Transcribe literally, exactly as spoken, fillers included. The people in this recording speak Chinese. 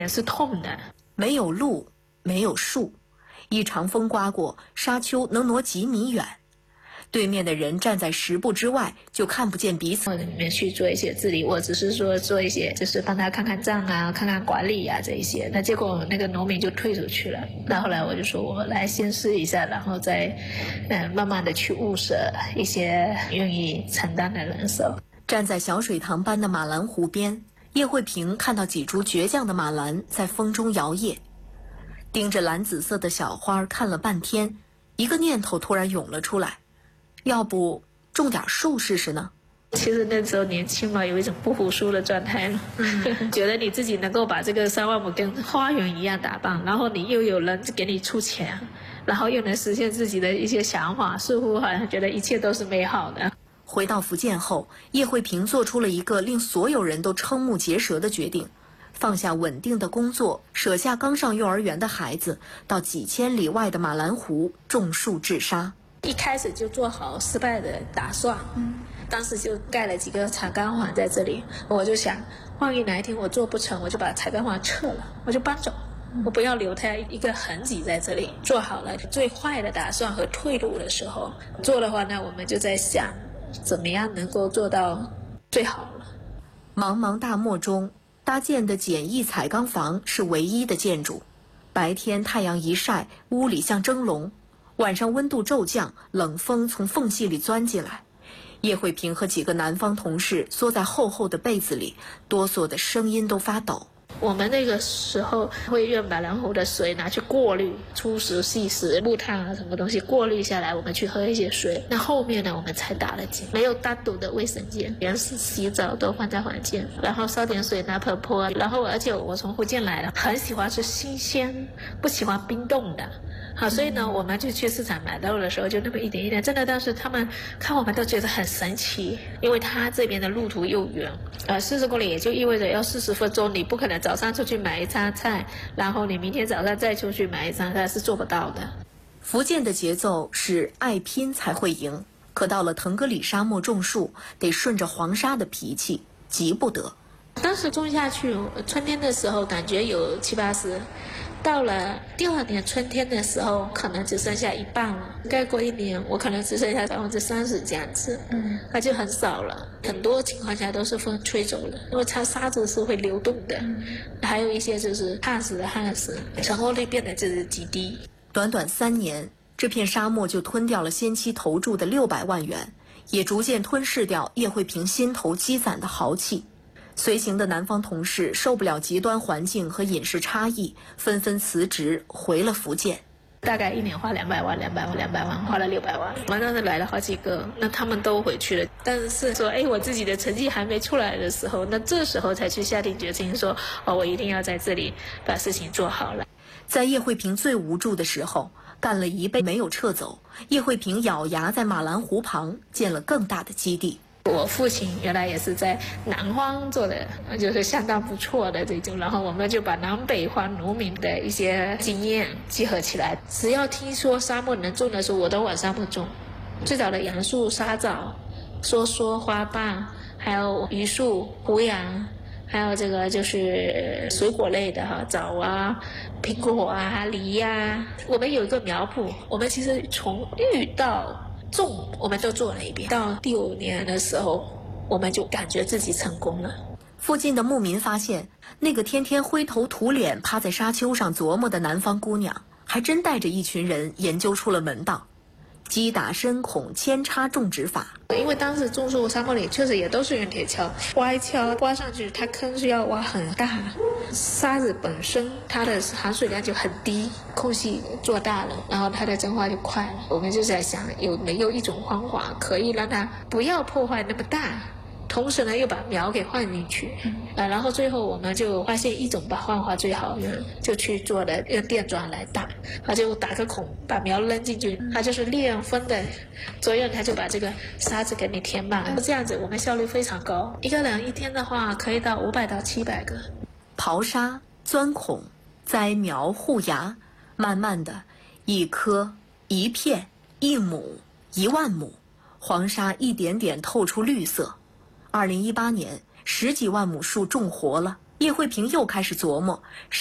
是痛的。 没有路，没有树，一场风刮过，沙丘能挪几米远。对面的人站在十步之外，就看不见彼此。 我里面去做一些治理，我只是说做一些，就是帮他看看账啊，看看管理啊这一些。那结果那个农民就退出去了。那后来我就说，我来先试一下，然后再，嗯、呃，慢慢的去物色一些愿意承担的人手。 站在小水塘般的马兰湖边，叶慧萍看到几株倔强的马兰在风中摇曳，盯着蓝紫色的小花看了半天，一个念头突然涌了出来。要不种点树试试呢？ 其实那时候年轻嘛，有一种不服输的状态了，嗯、觉得你自己能够把这个三万亩跟花园一样打扮，然后你又有人给你出钱，然后又能实现自己的一些想法，似乎好像觉得一切都是美好的。 回到福建后，叶慧萍做出了一个令所有人都瞠目结舌的决定，放下稳定的工作，舍下刚上幼儿园的孩子，到几千里外的马兰湖种树治沙。 一开始就做好失败的打算，嗯，当时就盖了几个彩钢环在这里，我就想，万一哪一天我做不成，我就把彩钢环撤了，我就搬走，嗯、我不要留它一个痕迹在这里。做好了最坏的打算和退路的时候，做的话呢，我们就在想，怎么样能够做到最好了。 茫茫大漠中，搭建的简易彩钢房是唯一的建筑。白天太阳一晒，屋里像蒸笼。晚上温度骤降，冷风从缝隙里钻进来。叶慧萍和几个南方同事缩在厚厚的被子里，哆嗦的声音都发抖。 我们那个时候会用马兰湖的水拿去过滤粗石、细石、木炭啊什么东西过滤下来，我们去喝一些水。那后面呢，我们才打了井，没有单独的卫生间，连洗澡都放在房间，然后烧点水拿盆泼。然后而且我从福建来了，很喜欢吃新鲜，不喜欢冰冻的。好，所以呢，我们就去市场买到的时候，就那么一点一点，真的，当时他们看我们都觉得很神奇，因为他这边的路途又远，呃，四十公里也就意味着要四十分钟，你不可能早上出去买一餐菜，然后你明天早上再出去买一餐菜，是做不到的。 福建的节奏是爱拼才会赢，可到了腾格里沙漠种树，得顺着黄沙的脾气，急不得。 当时种下去，春天的时候感觉有七八十。到了第二年春天的时候，可能只剩下一半了。再过一年，我可能只剩下百分之三十这样子，嗯，那就很少了。很多情况下都是风吹走了，因为它沙子是会流动的。嗯、还有一些就是旱死的旱死，成功率变得就是极低。 短短三年，这片沙漠就吞掉了先期投注的六百万元，也逐渐吞噬掉叶慧萍心头积攒的豪气。随行的南方同事受不了极端环境和饮食差异，纷纷辞职回了福建。 大概一年花两百万，两百万，两百万，花了六百万。我们当时来了好几个，那他们都回去了。但是说，哎，我自己的成绩还没出来的时候，那这时候才去下定决心说，哦，我一定要在这里把事情做好了。 在叶慧萍最无助的时候，干了一辈没有撤走，叶慧萍咬牙在马兰湖旁建了更大的基地。 我父亲原来也是在南方做的，就是相当不错的这种，然后我们就把南北方农民的一些经验集合起来。只要听说沙漠能种的时候，我都往沙漠种。最早的杨树、沙枣、梭梭、花瓣，还有榆树、胡杨，还有这个就是水果类的哈，枣啊、苹果啊、梨呀、啊。我们有一个苗圃，我们其实从育到种我们都做了一遍，到第五年的时候，我们就感觉自己成功了。 附近的牧民发现，那个天天灰头土脸趴在沙丘上琢磨的南方姑娘，还真带着一群人研究出了门道。击打深孔扦插种植法， 因为当时种树沙漠里确实也都是用铁锹，挖一锹挖上去，它坑是要挖很大，沙子本身它的含水量就很低，空隙做大了，然后它的蒸发就快了。我们就在想，有没有一种方法可以让它不要破坏那么大，同时呢又把苗给放进去，啊，然后最后我们就发现一种把方法最好用，就去做了用电钻来打，它就打个孔把苗扔进去，它就是利用风的作用，它就把这个沙子给你填满，这样子我们效率非常高，一个人一天的话可以到五百到七百个。 刨沙、钻孔、栽苗、护芽，慢慢的，一颗、一片、一亩、一万亩，黄沙一点点透出绿色。二零一八年，十几万亩树种活了， 叶慧萍又开始琢磨。